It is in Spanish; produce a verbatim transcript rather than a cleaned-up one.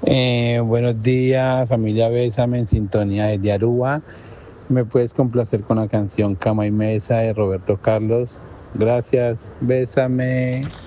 Eh, buenos días, familia Bésame en sintonía desde Aruba. ¿Me puedes complacer con la canción Cama y Mesa de Roberto Carlos? Gracias, Bésame.